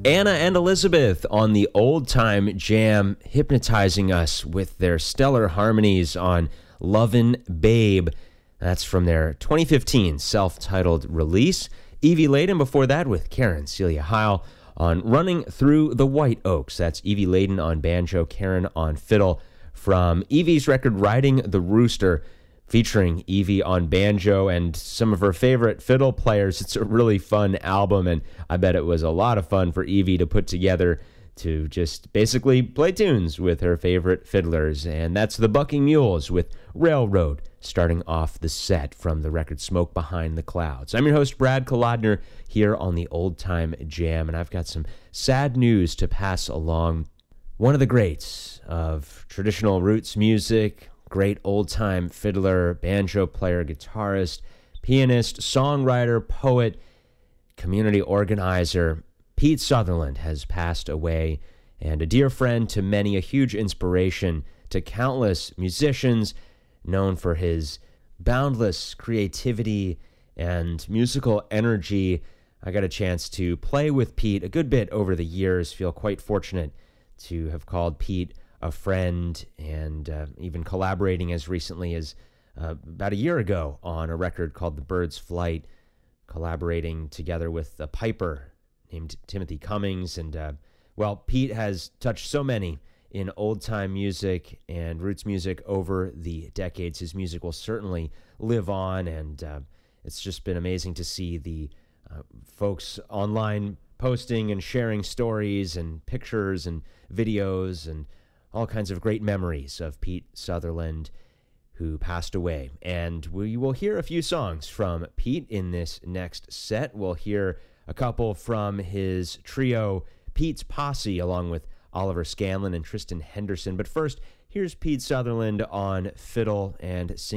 Anna and Elizabeth on the Old Time Jam, hypnotizing us with their stellar harmonies on Lovin' Babe. That's from their 2015 self-titled release. Evie Layden before that with Karen Celia Heil on Running Through the White Oaks. That's Evie Layden on banjo, Karen on fiddle, from Evie's record Riding the Rooster, featuring Evie on banjo and some of her favorite fiddle players. It's a really fun album, and I bet it was a lot of fun for Evie to put together to just basically play tunes with her favorite fiddlers. And that's the Bucking Mules with Railroad, starting off the set from the record Smoke Behind the Clouds. I'm your host, Brad Kolodner, here on the Old Time Jam, and I've got some sad news to pass along. One of the greats of traditional roots music, great old-time fiddler, banjo player, guitarist, pianist, songwriter, poet, community organizer, Pete Sutherland has passed away, and a dear friend to many, a huge inspiration to countless musicians, known for his boundless creativity and musical energy. I got a chance to play with Pete a good bit over the years, feel quite fortunate to have called Pete a friend, and even collaborating as recently as about a year ago on a record called The Bird's Flight, collaborating together with a piper named Timothy Cummings. And, Pete has touched so many in old-time music and roots music over the decades. His music will certainly live on, and it's just been amazing to see the folks online posting and sharing stories and pictures and videos and all kinds of great memories of Pete Sutherland, who passed away. And we will hear a few songs from Pete in this next set. We'll hear a couple from his trio, Pete's Posse, along with Oliver Scanlon and Tristan Henderson. But first, here's Pete Sutherland on fiddle and singing.